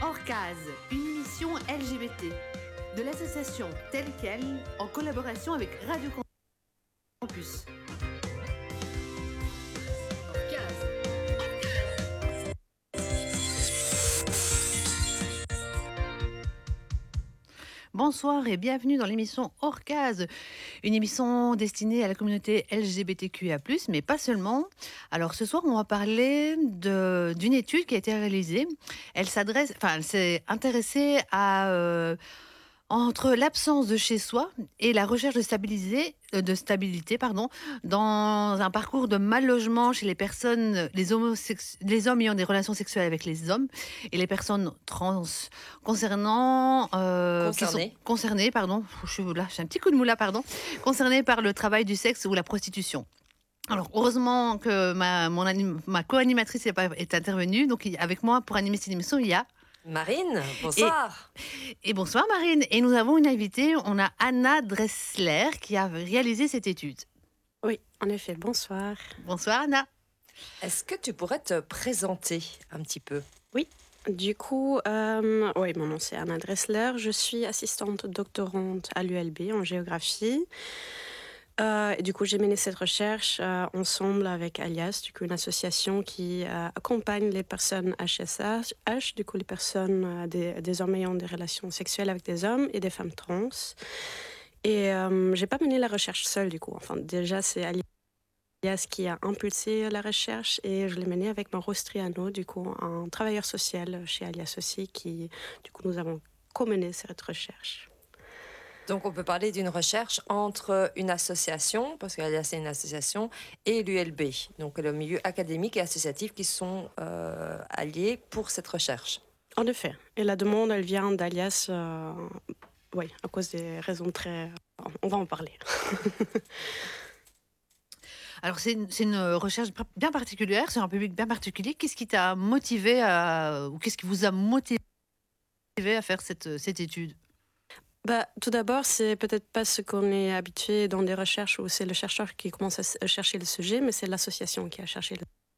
Orcase, une émission LGBT de l'association Telle Quelle en collaboration avec Radio Campus. Bonsoir et bienvenue dans l'émission Orcase, une émission destinée à la communauté LGBTQIA+, mais pas seulement. Alors ce soir, on va parler d'une étude qui a été réalisée. Elle s'est intéressée à entre l'absence de chez soi et la recherche de stabilité, dans un parcours de mal logement chez les personnes, les hommes ayant des relations sexuelles avec les hommes et les personnes trans concernées, pardon, j'ai un petit coup de moula, pardon, concernées par le travail du sexe ou la prostitution. Alors, heureusement que ma co-animatrice est intervenue. Donc, avec moi pour animer cette émission, il y a Marine, bonsoir. Et bonsoir Marine. Et nous avons une invitée, on a Anna Dressler qui a réalisé cette étude. Oui, en effet, bonsoir. Bonsoir Anna. Est-ce que tu pourrais te présenter un petit peu ? Oui, du coup, oui, mon nom c'est Anna Dressler. Je suis assistante doctorante à l'ULB en géographie. Et du coup, j'ai mené cette recherche ensemble avec Alias, du coup, une association qui accompagne les personnes HSH, du coup, les personnes, des hommes ayant des relations sexuelles avec des hommes et des femmes trans. Et j'ai pas mené la recherche seule, du coup. Enfin, déjà, c'est Alias qui a impulsé la recherche et je l'ai menée avec Mauro Striano, du coup, un travailleur social chez Alias aussi, qui, du coup, nous avons co-mené cette recherche. Donc, on peut parler d'une recherche entre une association, parce qu'Alias c'est une association, et l'ULB, donc le milieu académique et associatif qui sont alliés pour cette recherche. En effet. Et la demande, elle vient d'Alias, oui, à cause des raisons très... On va en parler. Alors, c'est une recherche bien particulière, c'est un public bien particulier. Qu'est-ce qui t'a motivé ou qu'est-ce qui vous a motivé à faire cette étude ? Tout d'abord, c'est peut-être pas ce qu'on est habitué dans des recherches où c'est le chercheur qui commence à chercher le sujet, mais c'est l'association qui a cherché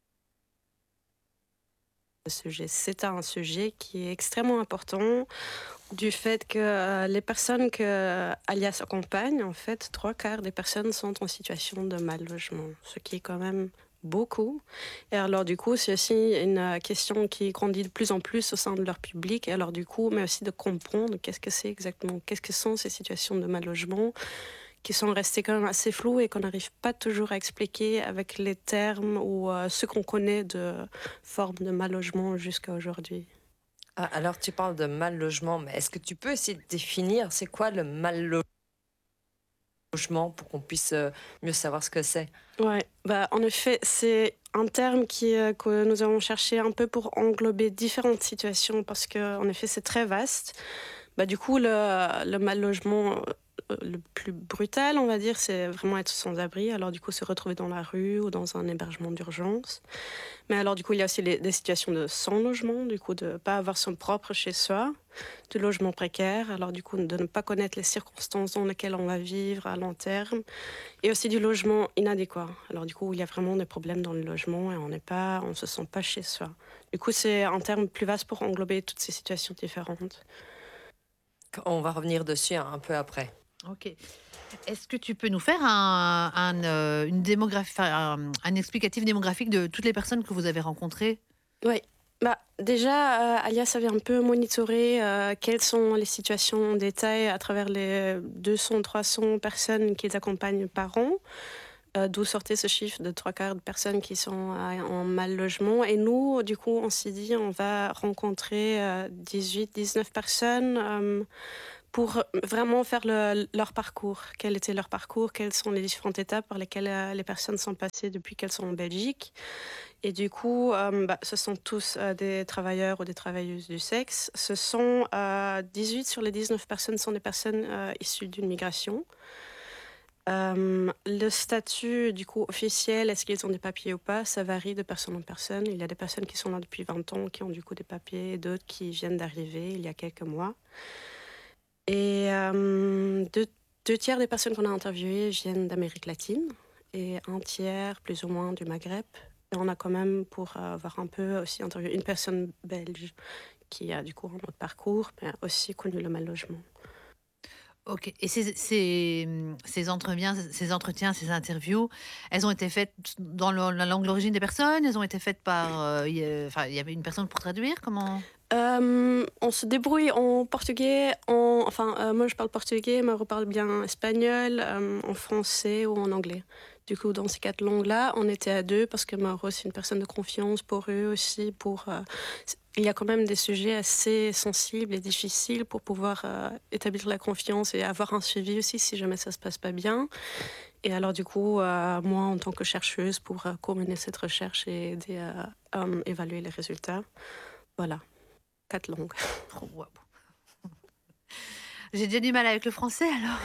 le sujet. C'est un sujet qui est extrêmement important du fait que les personnes que Alias accompagne, en fait, 3/4 des personnes sont en situation de mal logement, ce qui est quand même beaucoup. Et alors du coup, c'est aussi une question qui grandit de plus en plus au sein de leur public. Et alors du coup, mais aussi de comprendre qu'est-ce que c'est exactement, qu'est-ce que sont ces situations de mal logement, qui sont restées quand même assez floues et qu'on n'arrive pas toujours à expliquer avec les termes ou ce qu'on connaît de formes de mal logement jusqu'à aujourd'hui. Ah, alors, tu parles de mal logement, mais est-ce que tu peux essayer de définir c'est quoi le mal logement pour qu'on puisse mieux savoir ce que c'est ? Ouais, en effet, c'est un terme que nous avons cherché un peu pour englober différentes situations parce que, en effet, c'est très vaste. Du coup, le mal logement le plus brutal, on va dire, c'est vraiment être sans abri. Alors, du coup, se retrouver dans la rue ou dans un hébergement d'urgence. Mais alors, du coup, il y a aussi des situations de sans logement, du coup, de ne pas avoir son propre chez soi, de logement précaire, alors du coup, de ne pas connaître les circonstances dans lesquelles on va vivre à long terme, et aussi du logement inadéquat. Alors, du coup, il y a vraiment des problèmes dans le logement et on ne se sent pas chez soi. Du coup, c'est un terme plus vaste pour englober toutes ces situations différentes. On va revenir dessus un peu après. Ok. Est-ce que tu peux nous faire une démographie, un explicatif démographique de toutes les personnes que vous avez rencontrées ? Oui. Déjà, Alias avait un peu monitoré quelles sont les situations en détail à travers les 200-300 personnes qu'ils accompagnent par an. D'où sortait ce chiffre de 3/4 de personnes qui sont en mal logement. Et nous, du coup, on s'est dit on va rencontrer 18-19 personnes pour vraiment faire leur parcours. Quel était leur parcours, quelles sont les différentes étapes par lesquelles les personnes sont passées depuis qu'elles sont en Belgique. Et du coup, ce sont tous des travailleurs ou des travailleuses du sexe. Ce sont 18 sur les 19 personnes sont des personnes issues d'une migration. Le statut du coup officiel, est-ce qu'ils ont des papiers ou pas, ça varie de personne en personne. Il y a des personnes qui sont là depuis 20 ans qui ont du coup des papiers, d'autres qui viennent d'arriver il y a quelques mois. Et deux tiers des personnes qu'on a interviewées viennent d'Amérique latine et un tiers plus ou moins du Maghreb. Et on a quand même, pour avoir un peu aussi interviewé une personne belge qui a du coup un autre parcours, mais a aussi connu le mal logement. OK. Et ces entretiens, ces interviews, elles ont été faites dans la langue d'origine des personnes? Elles ont été faites par, enfin, il y avait une personne pour traduire? Comment? On se débrouille en portugais, moi je parle portugais, Mauro parle bien espagnol, en français ou en anglais. Du coup, dans ces 4 langues-là, on était à 2 parce que Mauro, c'est une personne de confiance pour eux aussi. Il y a quand même des sujets assez sensibles et difficiles pour pouvoir établir la confiance et avoir un suivi aussi si jamais ça se passe pas bien. Et alors, du coup, moi, en tant que chercheuse, pour co-mener cette recherche et aider à évaluer les résultats. Voilà, 4 langues. Oh, waouh! J'ai déjà du mal avec le français alors.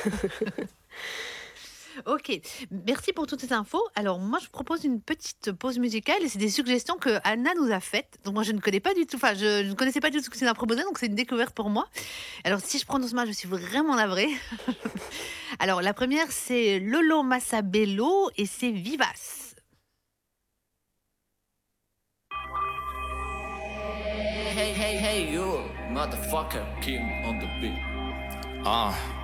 OK. Merci pour toutes ces infos. Alors moi, je propose une petite pause musicale et c'est des suggestions que Anna nous a faites. Donc moi, je ne connais pas du tout, enfin, je ne connaissais pas du tout ce que c'est à proposer, donc c'est une découverte pour moi. Alors si je prononce mal, je suis vraiment navrée. Alors la première, c'est Lolo Massabello et c'est Vivace. Hey, hey, hey, you, motherfucker, Kim on the beat.